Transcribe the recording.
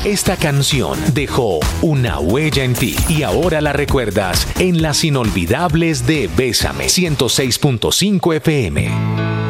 Esta canción dejó una huella en ti y ahora la recuerdas en las inolvidables de Bésame 106.5 FM.